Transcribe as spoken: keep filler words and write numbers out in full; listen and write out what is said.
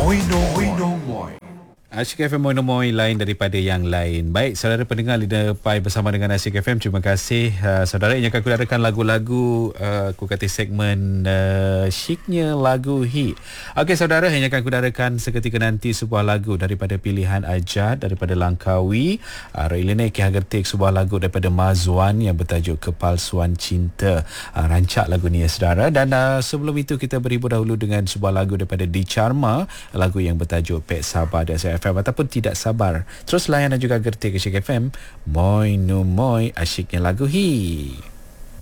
Moi no Moi no Moi. Asyik F M Moi no Moi, lain daripada yang lain. Baik, saudara pendengar Lidah Pai bersama dengan Asyik F M. Terima kasih uh, saudara yang akan kudarakan lagu-lagu uh, aku kata segmen uh, syiknya lagu hit. Okey saudara, yang akan kudarakan seketika nanti sebuah lagu daripada pilihan Ajat daripada Langkawi, uh, Railene Ki Hagertik, sebuah lagu daripada Mazwan yang bertajuk Kepalsuan Cinta. Uh, rancak lagu ni ya saudara. Dan uh, sebelum itu kita berhibur dahulu dengan sebuah lagu daripada Di Charma, lagu yang bertajuk Pek Sabar dan Asyik F M ataupun Tidak Sabar. Terus layan dan juga gertik Asyik F M. Moi no Moi, asyiknya lagu hi.